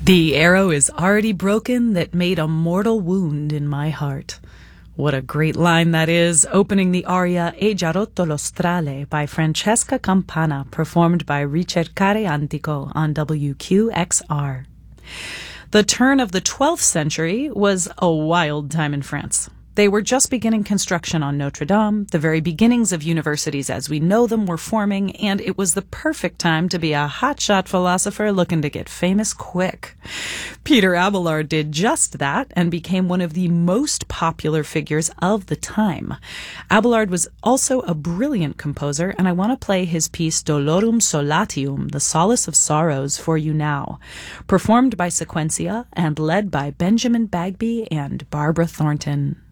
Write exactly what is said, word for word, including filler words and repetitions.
The arrow is already broken that made a mortal wound in my heart. What a great line that is, opening the aria E già rotto lo strale by Francesca Campana, performed by Ricercare Antico on W Q X R. The turn of the twelfth century was a wild time in France. They were just beginning construction on Notre Dame, the very beginnings of universities as we know them were forming, and it was the perfect time to be a hotshot philosopher looking to get famous quick. Peter Abelard did just that and became one of the most popular figures of the time. Abelard was also a brilliant composer, and I want to play his piece Dolorum Solatium, the Solace of Sorrows, for you now, performed by Sequentia and led by Benjamin Bagby and Barbara Thornton.